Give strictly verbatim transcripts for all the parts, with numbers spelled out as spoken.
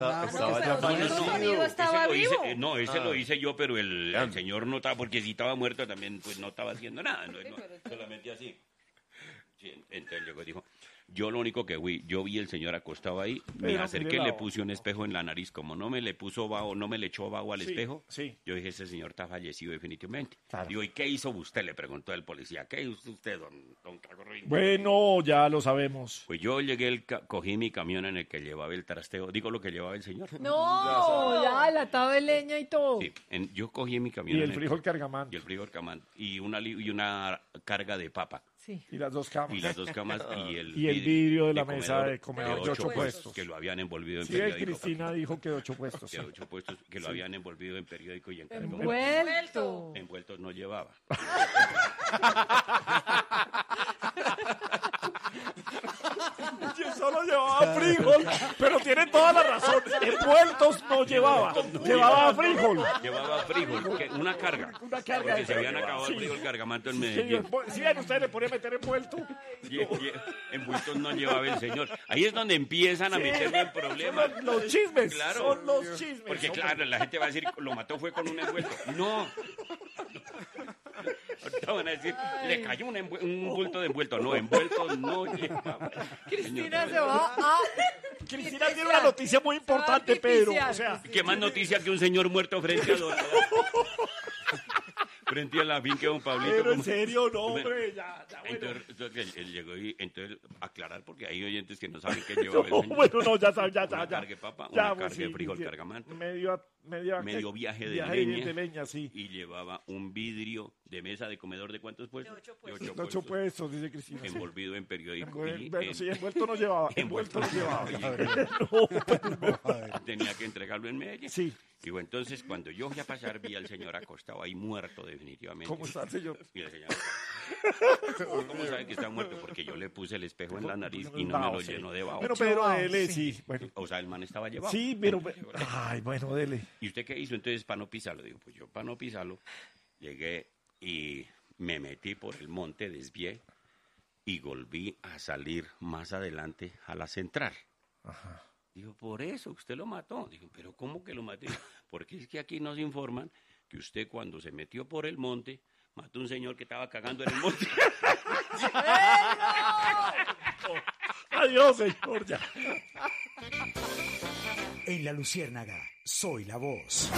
Claro, estaba pero ya su fallecido. amigo estaba Ese lo hice- vivo. eh, no, ese Ah. lo hice yo, pero el, Ya. el señor no estaba, porque si estaba muerto también, pues no estaba haciendo nada, no, no, solamente así. Sí, entonces llegó y dijo, yo lo único que vi, yo vi el señor acostado ahí, me Pero acerqué, mire la le voz. puse un espejo en la nariz, como no me le puso vaho, no me le echó vaho al Sí, espejo, sí. yo dije, ese señor está fallecido definitivamente. Claro. Digo, ¿y qué hizo usted? Le preguntó el policía, ¿qué hizo usted, don, don Cagorrín? Bueno, ya lo sabemos. Pues yo llegué, el ca- cogí mi camión en el que llevaba el trasteo, digo lo que llevaba el señor. No, ya, el atado de leña y todo. Sí, en- yo cogí mi camión. Y en el frijol cargamán. Y el frijol camán. Y una, li- y una carga de papa. Sí. Y las dos camas. Y las dos camas y el, Y el vidrio de la mesa de comedor de ocho puestos. Que lo habían envolvido en Sí, periódico. Cristina dijo que de ocho puestos. Que sí. ocho puestos que lo habían envolvido en periódico y en cartón. Envuelto. Envueltos no llevaba. Yo solo llevaba frijol, pero tiene toda la razón. Envueltos no llevaba. Llevaba frijol. Llevaba frijol, que- una carga. Una carga Porque de se habían frijol. acabado Sí. el frijol cargamanto en Sí, Medellín. si bien usted le pone a meter envuelto. Y, y- envueltos no llevaba el señor. Ahí es donde empiezan a meterme en problemas. Son los chismes. Claro. Son los chismes. Porque hombre. claro, la gente va a decir, lo mató fue con un envuelto. No. Ahorita van a decir, le cayó un, envue- un bulto de envuelto. No, envuelto no llevaba. Cristina se va a... Cristina tiene una noticia muy importante, Pedro. O sea, ¿Qué más noticia que un señor muerto frente a dos? Frente a la finca de don Pablito. pero en como- serio, no, hombre. Ya, ya, bueno. Entonces, entonces él, él llegó y entonces aclarar porque hay oyentes que no saben qué llevaba el No, señor. bueno, no, ya sabe, ya, ya, Una ya. carga de papa, Ya, una pues, carga de sí, frijol sí. cargamanto. Medio, medio, Medio viaje de viaje leña. de leña, sí. Y llevaba un vidrio de mesa de comedor de cuántos puestos? De ocho puestos. De ocho puestos, dice Cristina. sí. Envolvido en periódico. Envuel- y Bueno, en- sí, envuelto no llevaba. Envuelto no llevaba. tenía que entregarlo en Medellín. Sí. Digo, entonces, cuando yo fui a pasar, vi al señor acostado ahí muerto definitivamente. ¿Cómo está el señor? Y el señor, ¿cómo sabe que está muerto? Porque yo le puse el espejo en la nariz y no me No, lo sí. llenó de vaho. Bueno, Pedro, dele, sí. Bueno, O sea, el man estaba llevado. sí, pero... Ay, bueno, dele. ¿Y usted qué hizo entonces para no pisarlo? Digo, pues yo para no pisarlo, llegué y me metí por el monte, desvié y volví a salir más adelante a la central. Ajá. Digo, por eso, usted lo mató. Digo, pero ¿cómo que lo maté? Porque es que aquí nos informan que usted cuando se metió por el monte, mató a un señor que estaba cagando en el monte. Adiós, señor, ya. En La Luciérnaga, soy la voz.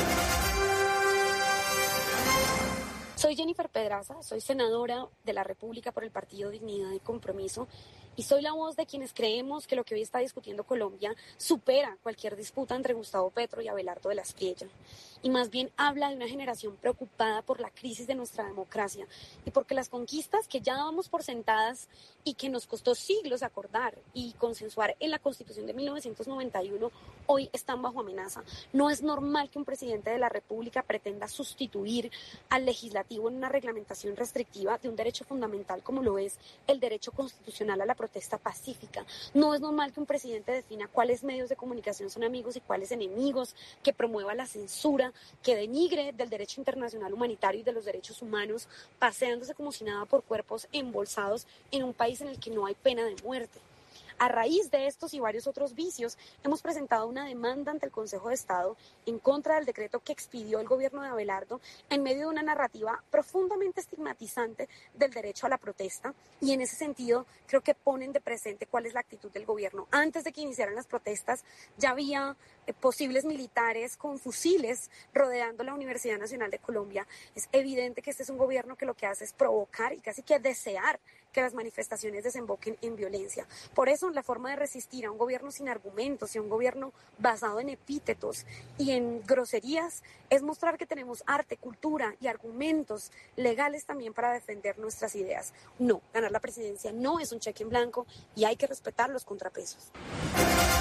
Soy Jennifer Pedraza, soy senadora de la República por el Partido Dignidad y Compromiso y soy la voz de quienes creemos que lo que hoy está discutiendo Colombia supera cualquier disputa entre Gustavo Petro y Abelardo de la Espriella y más bien habla de una generación preocupada por la crisis de nuestra democracia y porque las conquistas que ya dábamos por sentadas y que nos costó siglos acordar y consensuar en la Constitución de mil novecientos noventa y uno hoy están bajo amenaza. No es normal que un presidente de la República pretenda sustituir al legislativo en una reglamentación restrictiva de un derecho fundamental como lo es el derecho constitucional a la protesta pacífica. No es normal que un presidente defina cuáles medios de comunicación son amigos y cuáles enemigos, que promueva la censura, que denigre del derecho internacional humanitario y de los derechos humanos, paseándose como si nada por cuerpos embolsados en un país en el que no hay pena de muerte. A raíz de estos y varios otros vicios, hemos presentado una demanda ante el Consejo de Estado en contra del decreto que expidió el gobierno de Abelardo en medio de una narrativa profundamente estigmatizante del derecho a la protesta y en ese sentido creo que ponen de presente cuál es la actitud del gobierno. Antes de que iniciaran las protestas ya había eh, posibles militares con fusiles rodeando la Universidad Nacional de Colombia. Es evidente que este es un gobierno que lo que hace es provocar y casi que desear que las manifestaciones desemboquen en violencia. Por eso la forma de resistir a un gobierno sin argumentos y a un gobierno basado en epítetos y en groserías es mostrar que tenemos arte, cultura y argumentos legales también para defender nuestras ideas. No, ganar la presidencia no es un cheque en blanco y hay que respetar los contrapesos.